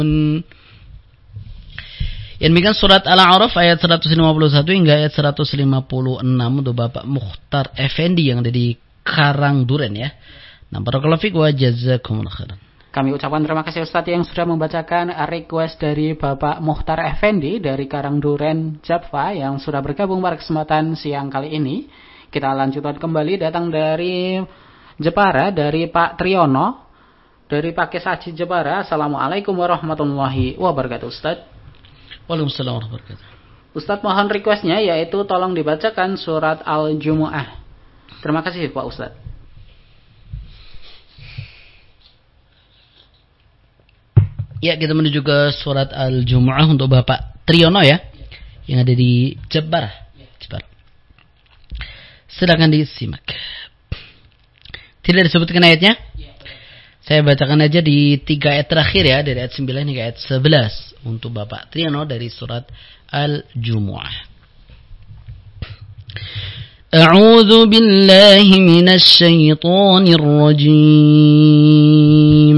Yang demikian surat Al-A'raf ayat 151 hingga ayat 156 untuk Bapak Mukhtar Effendi yang ada di Karangduren ya. Nah, barakallahu fiik wa jazakumullah khairan. Kami ucapkan terima kasih Ustaz yang sudah membacakan request dari Bapak Mukhtar Effendi dari Karangduren, Java yang sudah bergabung pada kesempatan siang kali ini. Kita lanjutkan kembali datang dari Jepara, dari Pak Triyono dari Pakis Haji Jepara. Assalamualaikum warahmatullahi wabarakatuh Ustaz. Waalaikumsalam warahmatullahi wabarakatuh. Ustaz mohon requestnya yaitu tolong dibacakan surat Al-Jumu'ah. Terima kasih Pak Ustaz. Ya, kita menuju ke surat Al-Jumu'ah untuk Bapak Triyono ya, yang ada di Jepara. Silakan disimak. Tidak disebutkan ayatnya? Saya bacakan aja di 3 ayat terakhir ya, dari ayat 9 hingga ayat 11 untuk Bapak Triyono dari surat Al-Jumu'ah. A'udzu billahi minasy syaithanir rajim.